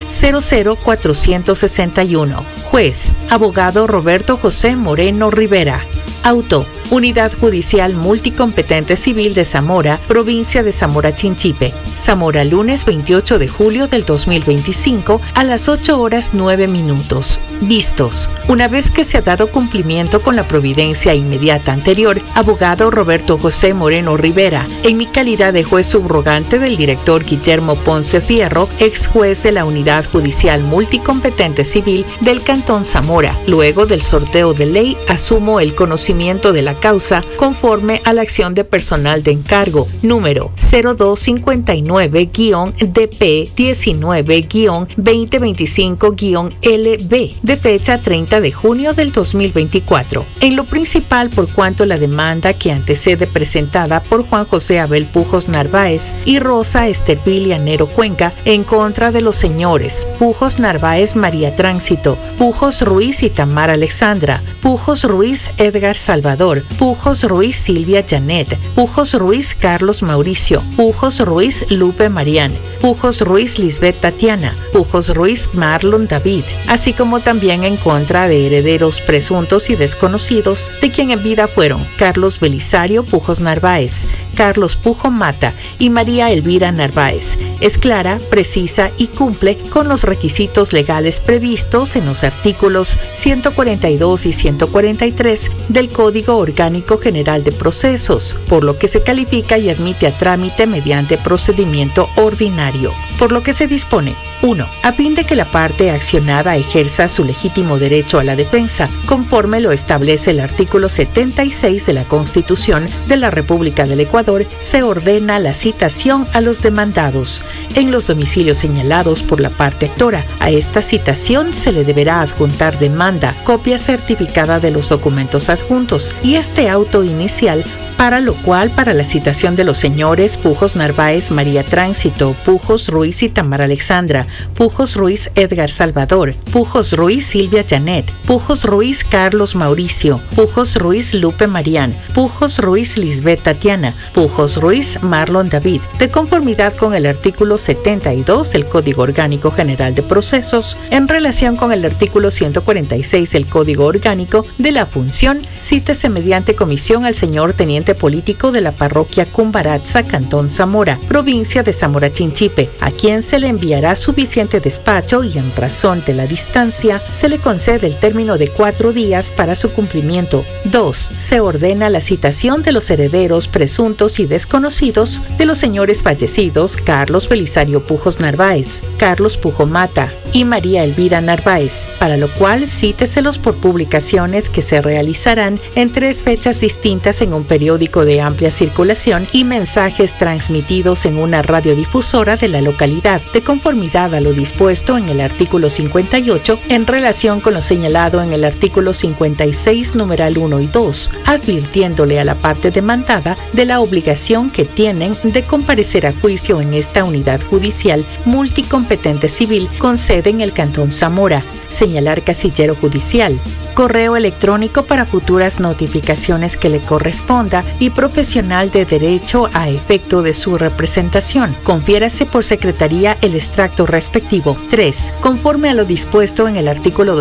00461. Juez, abogado Roberto José Moreno Rivera. Auto, Unidad Judicial Multicompetente Civil de Zamora, provincia de Zamora Chinchipe. Zamora, lunes 28 de julio del 2025 a las 8:09. Vistos. Una vez que se ha dado cumplimiento con la providencia inmediata anterior, abogado Roberto José Moreno Rivera, en mi calidad de juez subrogante del director Guillermo Ponce Fierro, ex juez de la Unidad Judicial Multicompetente Civil del Cantón Zamora, luego del sorteo de ley, asumo el conocimiento de la causa conforme a la acción de personal de encargo número 0259-DP 19-2025-LB de fecha 30 de junio del 2024. En lo principal, por cuanto la demanda que antecede presentada por Juan José Abel Pujos Narváez y Rosa Estervilia Nero Cuenca en contra de los señores Pujos Narváez María Tránsito, Pujos Ruiz y Tamara Alexandra, Pujos Ruiz Edgar Salvador, Pujos Ruiz Silvia Janet, Pujos Ruiz Carlos Mauricio, Pujos Ruiz Lupe Marián, Pujos Ruiz Lisbeth Tatiana, Pujos Ruiz Marlon David, así como también en contra de herederos presuntos y desconocidos, de quien en vida fueron Carlos Belisario Pujos Narváez, Carlos Pujo Mata y María Elvira Narváez. Es clara, precisa y cumple con los requisitos legales previstos en los artículos 142 y 143 del Código Orgánico General de Procesos, por lo que se califica y admite a trámite mediante procedimiento ordinario. Por lo que se dispone: 1. A fin de que la parte accionada ejerza su legítimo derecho a la defensa, conforme lo establece el artículo 76 de la Constitución de la República del Ecuador, se ordena la citación a los demandados en los domicilios señalados por la parte actora. A esta citación se le deberá adjuntar demanda, copia certificada de los documentos adjuntos y este auto inicial, para lo cual, para la citación de los señores Pujos Narváez María Tránsito, Pujos Ruiz y Tamara Alexandra, Pujos Ruiz Edgar Salvador, Pujos Ruiz Silvia Janet, Pujos Ruiz Carlos Mauricio, Pujos Ruiz Lupe Marián, Pujos Ruiz Lisbeth Tatiana, Pujos Ruiz Marlon David, de conformidad con el artículo 72 del Código Orgánico General de Procesos, en relación con el artículo 146 del Código Orgánico de la Función, cítese mediante comisión al señor teniente político de la parroquia Cumbaratza, Cantón Zamora, provincia de Zamora Chinchipe, a quien se le enviará suficiente despacho y en razón de la distancia se le concede el término de 4 días para su cumplimiento. 2. Se ordena la citación de los herederos presuntos y desconocidos de los señores fallecidos Carlos Belisario Pujos Narváez, Carlos Pujo Mata y María Elvira Narváez, para lo cual cíteselos por publicaciones que se realizarán en 3 fechas distintas en un periódico de amplia circulación y mensajes transmitidos en una radiodifusora de la localidad, de conformidad a lo dispuesto en el artículo 58 en relación con lo señalado en el artículo 56 numeral 1 y 2, advirtiéndole a la parte demandada de la obligación que tienen de comparecer a juicio en esta unidad judicial multicompetente civil con sede en el Cantón Zamora, señalar casillero judicial, correo electrónico para futuras notificaciones que le corresponda y profesional de derecho a efecto de su representación. Confiérase por secretaría el extracto respectivo. 3. Conforme a lo dispuesto en el artículo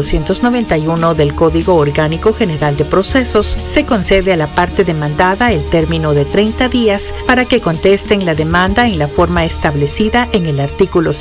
291 del Código Orgánico General de Procesos, se concede a la parte demandada el término de 30 días para que contesten la demanda en la forma establecida en el artículo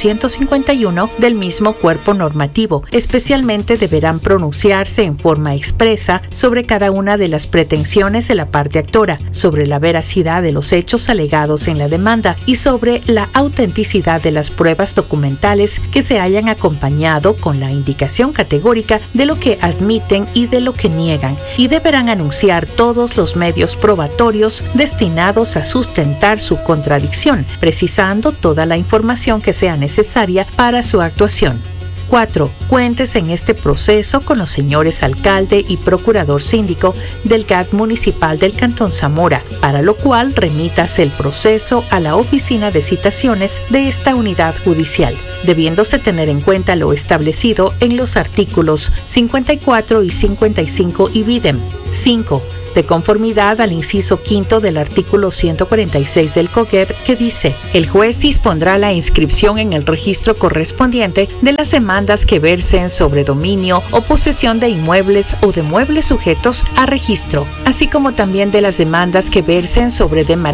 151 del mismo cuerpo normativo. Especialmente deberán pronunciarse en forma expresa sobre cada una de las pretensiones de la parte actora, sobre la veracidad de los hechos alegados en la demanda y sobre la autenticidad de las pruebas documentales que se hayan acompañado con la indicación categórica de lo que admiten y de lo que niegan, y deberán anunciar todos los medios probatorios destinados a sustentar su contradicción, precisando toda la información que sea necesaria para su actuación. 4. Cuéntese en este proceso con los señores alcalde y procurador síndico del GAT municipal del Cantón Zamora, para lo cual remítase el proceso a la oficina de citaciones de esta unidad judicial, debiéndose tener en cuenta lo establecido en los artículos 54 y 55 y videm. 5. de conformidad al inciso quinto del artículo 146 del COGEB, que dice: el juez dispondrá la inscripción en el registro correspondiente de las demandas que versen sobre dominio o posesión de inmuebles o de muebles sujetos a registro, así como también de las demandas que versen sobre demarcación